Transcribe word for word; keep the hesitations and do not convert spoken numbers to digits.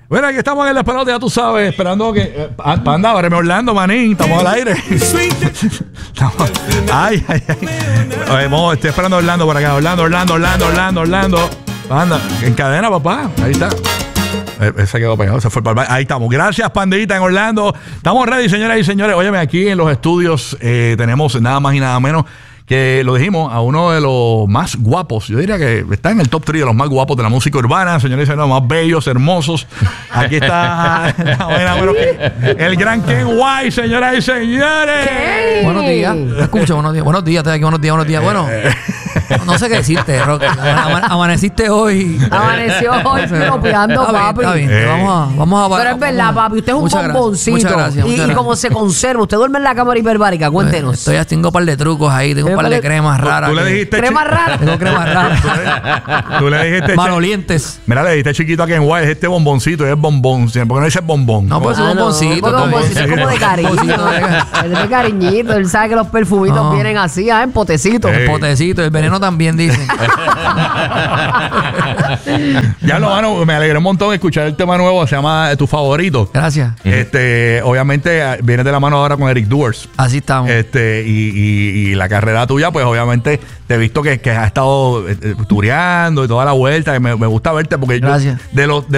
Bueno, aquí estamos en el despelote, ya tú sabes, esperando que... Eh, Panda, ábreme Orlando, manín, estamos al aire. Estamos, ay, ay, ay. Oye, mo, estoy esperando a Orlando por acá. Orlando, Orlando, Orlando, Orlando, Orlando. Panda, en cadena, papá. Ahí está. Ese quedó pegado, se fue para el baile. Ahí estamos. Gracias, Pandita, en Orlando. Estamos ready, señoras y señores. Óyeme, aquí en los estudios eh, tenemos nada más y nada menos que, lo dijimos, a uno de los más guapos. Yo diría que está en el top tres de los más guapos de la música urbana. Señores y señores, los más bellos, hermosos. Aquí está bueno, bueno, el gran Ken White, señoras y señores. ¿Qué? Buenos días. Te escucho, buenos días. Buenos días, estoy aquí, buenos días, buenos días. Bueno, no sé qué decirte, Roque. Ama- amaneciste hoy. Amaneció hoy piropeando, papi. Está bien, Eh. vamos a, vamos a Pero es verdad, papi, usted es un Muchas gracias, bomboncito. muchas gracias, y, muchas y gracias. como se conserva, usted duerme en la cámara hiperbárica, cuéntenos. Estoy haciendo un par de trucos ahí, tengo un par de Vale. cremas raras. Tú le que- dijiste... Crema chi- rara. Tengo cremas raras. Tú le dijiste... Malolientes. Mira, le dijiste chiquito a Ken White, es este bomboncito, es bombón. ¿Por qué no dices bombón? No, pues es Ah, un no, bomboncito. porque bomboncito es como de cariño. Bomboncito de- Es de cariñito. Él sabe que los perfumitos No. vienen así, ah, en potecitos. Eh. Potecito, el veneno también dicen. Ya lo mano, me alegré un montón de escuchar el tema nuevo, se llama Tu Favorito. Gracias. Este, obviamente, viene de la mano ahora con Eric Duers. Así estamos. Este, y, y, y la carrera tuya, pues obviamente te he visto que, que has estado eh, eh, tureando y toda la vuelta. Y me, me gusta verte porque yo, Gracias. de los de